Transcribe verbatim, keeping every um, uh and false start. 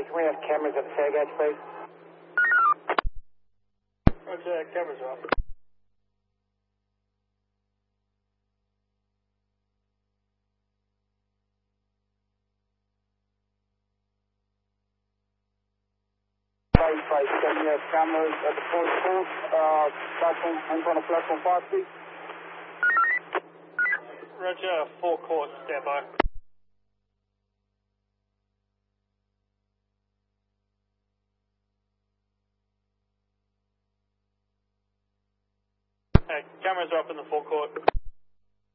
can we have cameras at the tailgates, please? Roger, cameras are up. Place, place, can you have cameras at the fourth court, uh, platform, in front of platform five, please? Roger, four courts, stand by. Okay, cameras are up in the forecourt.